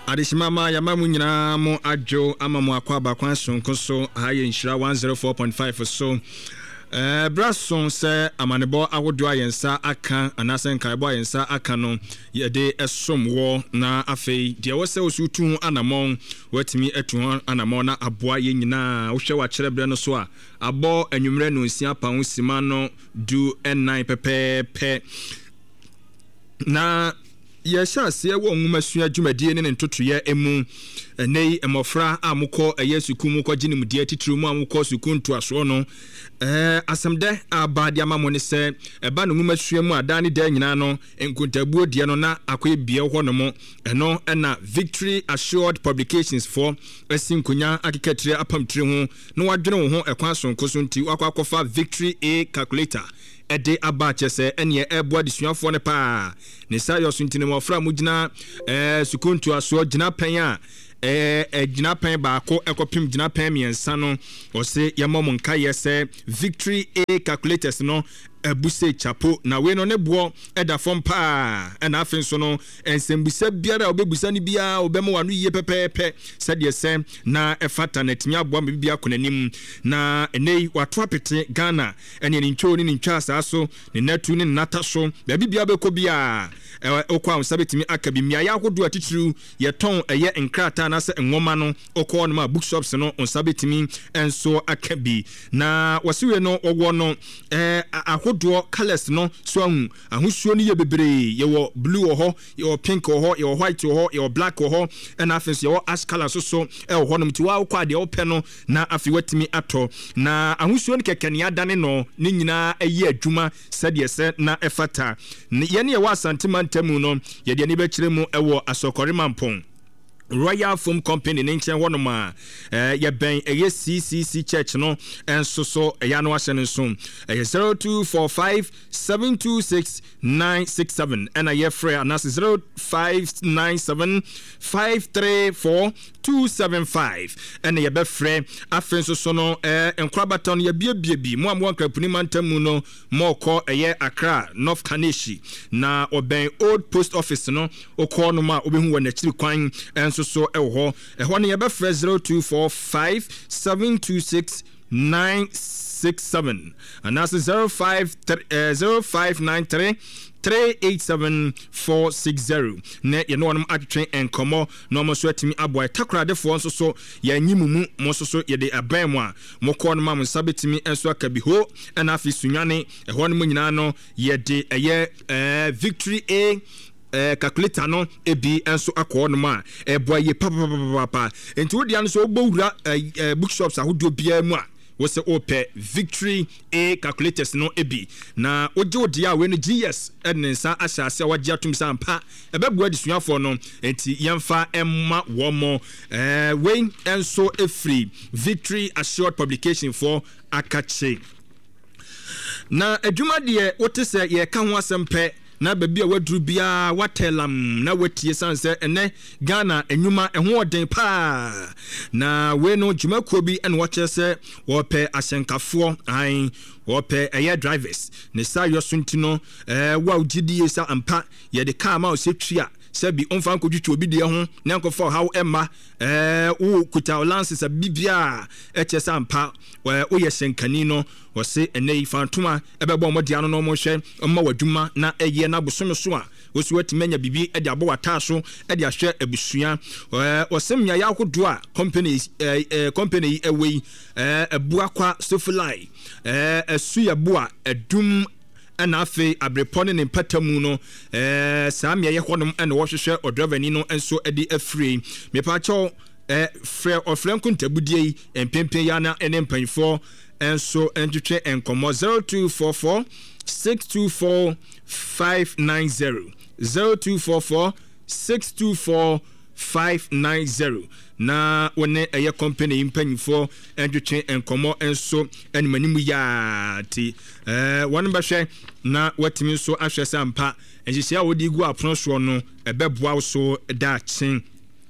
Adishimama yamamu nyina mo adwo ama mo akwa ba kwan sonko so haye nshira 104.5 so brason se amanebo awodo ayensa aka anase nkaebo ayensa aka no yede esomwo na afei de wo se osutu anamon watimi etu anamon na aboa ye nyina wo hwe wa kyerebe no so a abo anwumre no nsia pa ho sima no du n9 pepepe na yesha se wo nwumasua dwumadie ne ntotoye emu nei emofra amukọ eyesuku mukọ ginimdie titru mu amukọ sukuntu aso no asamde abade amamo ne se eba no nwumasua mu adani da nyina no enkuntabuo die no na akoebie ho no mo eno na Victory Assured Publications for esinkunya akeketire apamtire ho no wadwene wo ho ekwan sonkoso nti akwakofa Victory A calculator ede abache se ene eboa disuafo ne pa ne sayo suntine mo fra mugina sukuntu aso gina pen a gina pen baako ekopim gina pen miensa no o se yamom nka yese Victory A calculators no ebuse chapo na we no ne bo eda fom pa na afin so no ensembisa biara obebusa ni bia obemo wanu ye pepepe said se na efata na timi aboa me bia konanim na enei wato apete Ghana ene ni ntwo ni ntwa asaso ne natu ni nata so bia beko bia okwa nsabetimi akabi mia ya hodo atitru ye ton eye nkrata na se nwoma no okọ no ma bookshops no nsabetimi enso akabi na wasiwe no owo no ahodo colors no so ahusuo ni ye bebre ye wo blue ho ye wo pink ho ye wo white ho ye wo black ho na afenso ye wo ash color so ho no mti wa akwa de ope no na afi watimi ato na ahusuo ni kekene adane no ni nyina eye adwuma sade se na efata ye ne ye wa santimantamu no ye de ni be kire mu ewo asokore mampon Royal Foam Company n'enchen wonoma ye ben eye CCC Church no enso so ya no ahye nso 0245726967 and ye free anas 0597534275 and ye be free afenso so no enkrabaton ye biebi mo amwo nkrapuni mantamu no moko eye Accra North Kaneshi na oben Old Post Office no okọ no ma obehu wa na chiri kwan enso so eho ne ye be free 0245726967 and that's 0593387460 ne ye no wonum atwen enkomo no mo so atimi aboy takradefo nso so ya nyimumu mo so ye de aban mu a mo ko no ma mo sabetimi enso akabi ho na afi sunwane eho no mo nyina no ye de eye Victory A calculator no ebi enso akọ no ma boye papa enti wodi an so ogbowura bookshops ahodo bia mu a wo se ope Victory A calculators no ebi na oje a we no GS enensa ahyase waje atum sampa ebebu adisuafo no enti yemfa emma wo mo we enso efree Victory Assured Publication for akache na adwuma de wote se ye ka ho asempe na baby a wadru bia watelam na watie sanse ene Ghana enwuma eho oden pa na we no dwumakuo bi en wache se wope asenkafo an wope air drivers ne sa yosuntino wa ugidie sa ampa ye de car ma o setria sebi onfa nkodwetwe obi de ho na nkofo how emma wo kuta lances bibia echesa ampa wo ye senkani no wo se enei fantuma ebebo mo dia no mo hwe omma wadwuma na eye na bosome so a wo se watimanya bibi e de abo wata so e de ahwe abusua wo se mya ya hodo a company away ebuakwa sofly esuya bua edum na afi abrepone ne patamu no samia ye honom na wo hwehwe odravani no enso edi afree mepa cho ofrenku ntabudie empempen ya na ene mpanfo enso entwetwe enkomo 0244 624 590 0244 624 590 na wone eye company impanfo entwetwe enkomo enso animanimu ya ti wone bahwe na watimi so ahwe sampa enhihia wodi gu apono so no ebeboa so dachen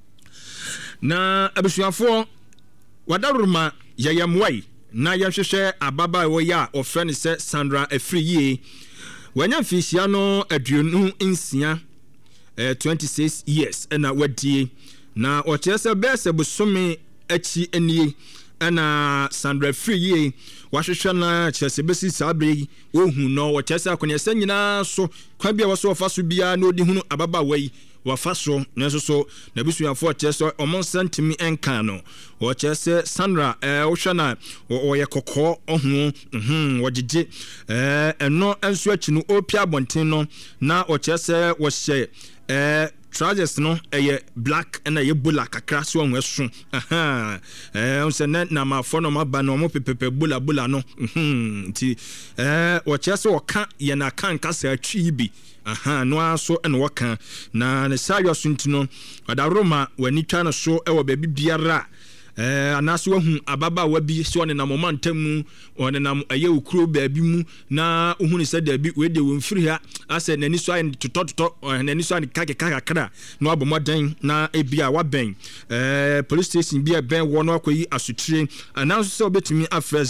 na abusuafo wadaruma yayamwai na yahwehwe ababa wo ya ofrene se Sandra Afriye wanya mfisia no aduonu nsia 26 years na wadie na ochese bese busumi echi enie ana Sandra Free wahwehwe na chese besi sabre ohu no ochese akonye nyina so kwa bia waso ofaso bia na odi hunu ababa wai wafaso nenso so na bisuafo chese omon sentimi enka no ochese Sandra wohwe na oye kokko ohu wogege eno enso achi no opia bonten no na ochese wo hye trousers no black and a bula kakra so on weso on se na ma fo no ma ba no mo pepepe bula no ti wo chese wo ka ye na kan kasa atwi bi no aso ene wo ka na ne sayo suntino adaroma wani twa no so e wo ba bibiara anaso wahu ababa wabi so ne na momentum one na aye ukuro baabi mu na ohunu se da bi we de wonfiri ha ase nani so ayi tototo nani so ani kakakakra no abomodan na ebia waben police station bia ben wo no akoyi asutire anaso se obetumi afre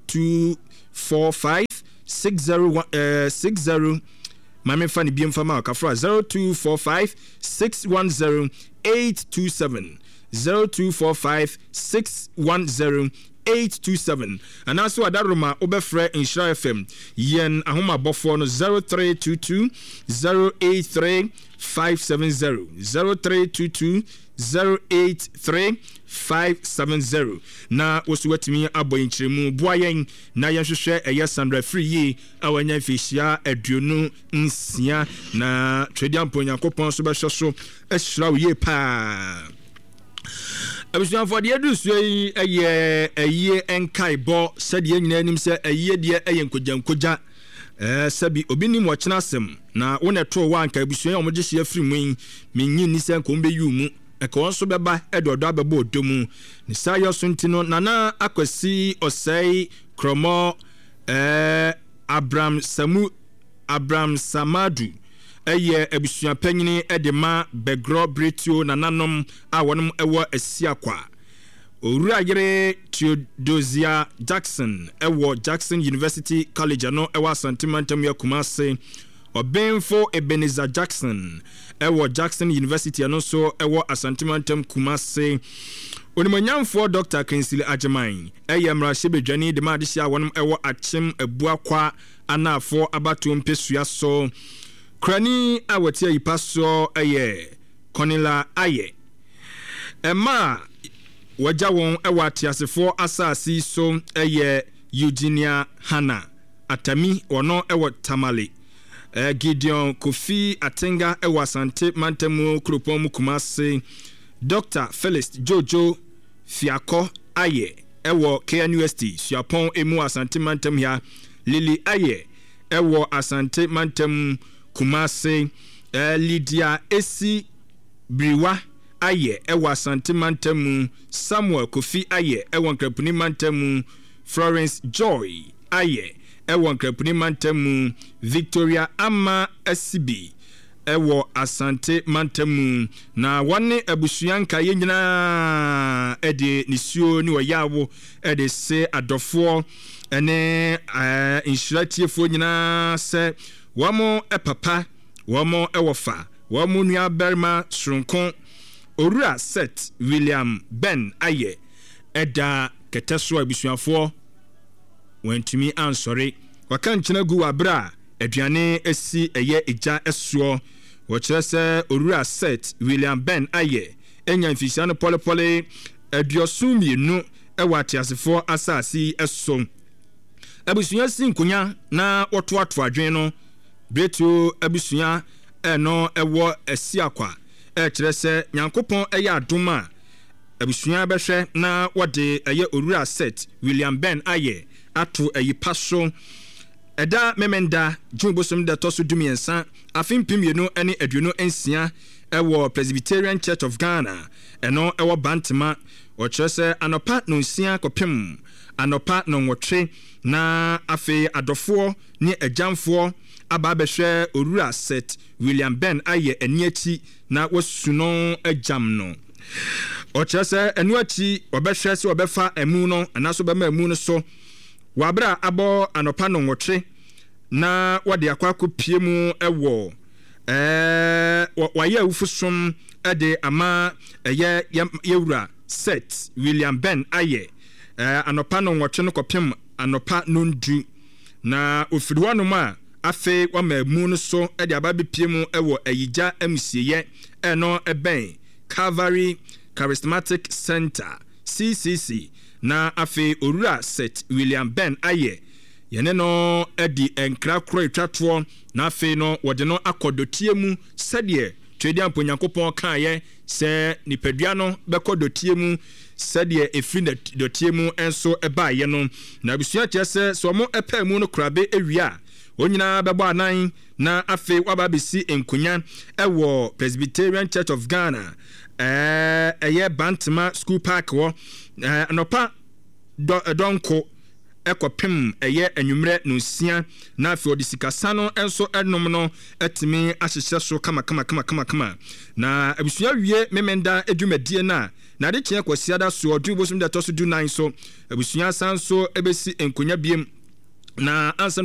0245 60 Mame fani biem fama kafra 0245 610 827 0245 610 827 and also adaroma obefre Insha FM yen ahoma bofo no 0322 083 570 0322 083 570 na osuwatimi aboyinchiremu boayen na yenhwehwe eye Sandra Free awanya fishia aduonu nsia na twediampo Yakopon so behwe so ehira wo pa Abusuan for the edu so eye enkai bo said ye nyina nim se eye de eye nkogya sabi obini mo kyena asem na wona to wa anka abusuan o mogye hye afiri mu menyi ni se nko mbeyu mu ekon so beba edodo abeba odomu ni sayo suntino nana akwasi osai kromo Abraham Samadu eye abusuan panyini edema begro bretio nananom a wonom ewo asiakwa Owura yere Theodosia Jackson ewo Jackson University College no ewo Asantemantam ya Kumase Obenfo Ebenezer Jackson ewo Jackson University no so ewo Asantemantam Kumase Onimanyamfo Dr. Kensile Ajeman eye mrahye de madihia wonom ewo Achem Ebuakwa anafo abatom pesua so Krani awatia ipaso aye Konila aye Emma waja won ewati asefo asasi so aye Eugenia Hana Atami ono ewo Tamale Gideon Kofi Atenga ewo Asante Mantemu Kropon Kumase Dr. Felix Jojo Fiako aye ewo KNUST Siapon emu Asante Mantem ya Lily aye ewo Asante Mantem Kumase Lydia Esi Briwa aye ewa Asante Mantemu Samuel Kofi aye ewa Nkrapuni Mantemu Florence Joy aye ewa Nkrapuni Mantemu Victoria Ama Esibi ewa Asante Mantemu na wane abusuanka yenyina ede nisuo ni wayawo ede se adofo ene insuratiefo nyina se wamo epapa wamo ewofa wamo nua berma sronkon Owura Seth William Ben aye eda keteso abisuafo wantumi ansori wakankyena gu wabra aduane esi eye eja esuo wokyerese Owura Seth William Ben aye enya mfisia no polepole aduosumienu ewate asefo asasi eso abusuya sinkunya na wotoato adwen no Bretu abusuya eno ewo asiakwa kyerese Nyankopon eye adoma abusuya behwe na wode eye Owura Seth William Ben aye ato ayipaso eda memenda junbosom de toso dumiensa afimpiemienu ene aduno ensia ewo Presbyterian Church of Ghana eno ewo Bantama wokyerese anopa no nsia kopem anopa no nwotwe na afi adofo ni ejamfo ababehwe Owura Seth William Ben aye eniachi na wasuno ejam no ochese enuachi obehwe se obefa emu no anaso bema emu no so wabra abo anopa no nwotwe na wade akwako piemu ewo waye awufosom de ama yewura set William Ben aye anopa no nwotwe no kopem anopa no ndu na ofiriwano ma afe wamamu no so de ababepie mu ewo ayija amusieye eno eben Calvary Charismatic Center CCC na afe orura set William Ben aye yene no edi enkra kro etwato na afe no wode no akodotie mu sede twedi amponyankopon kan ye se nipadua no bekodotie mu sede efri dotie mu enso eba ye no na bisua kyese so mo epa mu no krabe ewia onyina bebo anan na afe wababesi enkunya ewo Presbyterian Church of Ghana eye Bantama School Park wo anopa donko ekopem eye anwumre no sia na afi odisikasa no enso enom no etimi ahyehye so kama na abusua wie memenda edwumadie na de kye kwasiada so odu bosum de to so du 9 so abusua san so ebesi enkonya biem na ansa